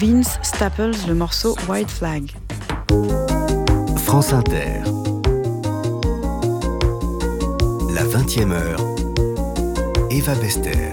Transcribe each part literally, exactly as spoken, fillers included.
Vince Staples, le morceau White Flag. France Inter. La vingtième heure. Eva Bester.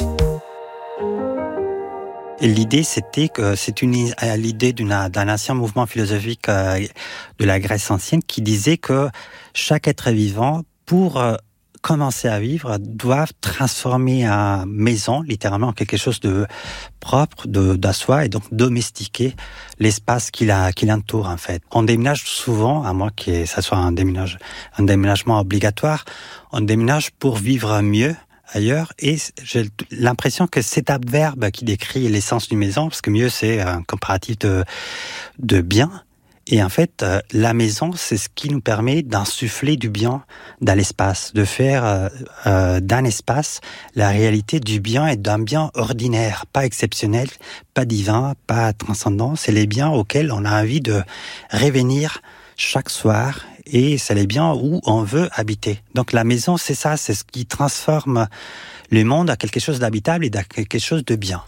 Et l'idée, c'était que c'est une l'idée d'une, d'un ancien mouvement philosophique euh, de la Grèce ancienne qui disait que chaque être vivant, pour euh, commencer à vivre, doit transformer une maison, littéralement, en quelque chose de propre, de, de soi, et donc domestiquer l'espace qui, la, qui l'entoure, en fait. On déménage souvent, à moins que ça soit un, déménage, un déménagement obligatoire, on déménage pour vivre mieux ailleurs, et j'ai l'impression que cet adverbe qui décrit l'essence d'une maison, parce que mieux c'est un comparatif de, de bien, et en fait la maison c'est ce qui nous permet d'insuffler du bien dans l'espace, de faire euh, d'un espace la réalité du bien et d'un bien ordinaire, pas exceptionnel, pas divin, pas transcendant, c'est les biens auxquels on a envie de revenir chaque soir, et c'est les biens où on veut habiter. Donc la maison, c'est ça, c'est ce qui transforme le monde à quelque chose d'habitable et à quelque chose de bien.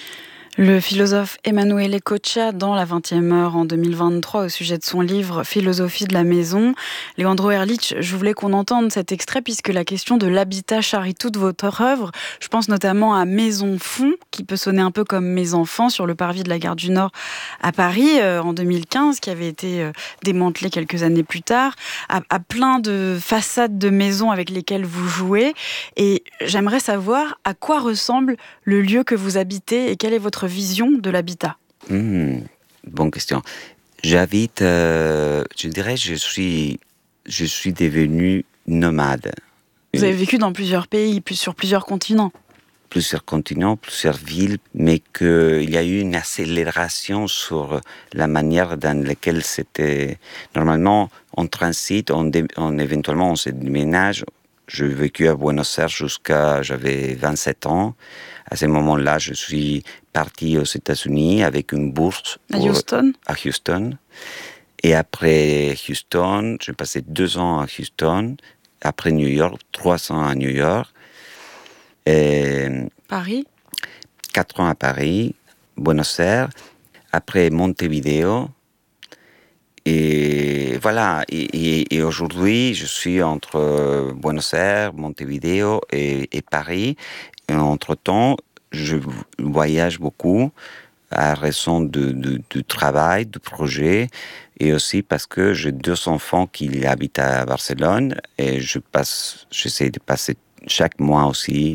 Le philosophe Emanuele Coccia dans la vingtième heure en deux mille vingt-trois au sujet de son livre Philosophie de la maison. Leandro Erlich, je voulais qu'on entende cet extrait puisque la question de l'habitat charrie toute votre œuvre. Je pense notamment à Maison Fond, qui peut sonner un peu comme Mes enfants sur le parvis de la gare du Nord à Paris euh, en deux mille quinze, qui avait été euh, démantelé quelques années plus tard, à, à plein de façades de maisons avec lesquelles vous jouez. Et j'aimerais savoir à quoi ressemble le lieu que vous habitez et quelle est votre vision de l'habitat. Mmh, bonne question. J'habite, euh, je dirais, je suis, je suis devenu nomade. Vous avez vécu dans plusieurs pays, plus sur plusieurs continents. Plusieurs continents, plusieurs villes, mais qu'il y a eu une accélération sur la manière dans laquelle c'était. Normalement, on transite, on, dé... on éventuellement on se déménage. J'ai vécu à Buenos Aires jusqu'à j'avais vingt-sept ans. À ce moment-là, je suis parti aux États-Unis avec une bourse à Houston. À Houston. Et après Houston, j'ai passé deux ans à Houston. Après New York, trois ans à New York. Et Paris. Quatre ans à Paris, Buenos Aires. Après Montevideo. Et voilà. Et, et, et aujourd'hui, je suis entre Buenos Aires, Montevideo et, et Paris. Et entre-temps, je voyage beaucoup à raison de, de, de travail, de projet, et aussi parce que j'ai deux enfants qui habitent à Barcelone et je passe, j'essaie de passer chaque mois aussi